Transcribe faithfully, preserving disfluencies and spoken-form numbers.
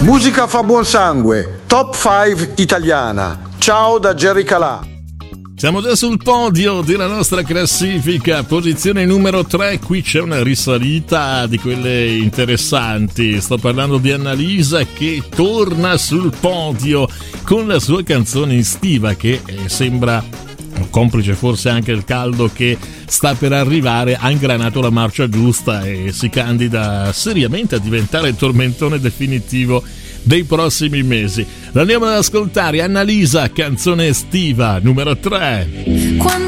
Musica fa buon sangue, top cinque italiana. Ciao da Jerry Calà. Siamo già sul podio della nostra classifica, posizione numero tre, qui c'è una risalita di quelle interessanti. Sto parlando di Annalisa che torna sul podio con la sua canzone estiva che eh, sembra, complice forse anche il caldo che sta per arrivare, ha ingranato la marcia giusta e si candida seriamente a diventare il tormentone definitivo dei prossimi mesi. Lo andiamo ad ascoltare, Annalisa, canzone estiva numero tre.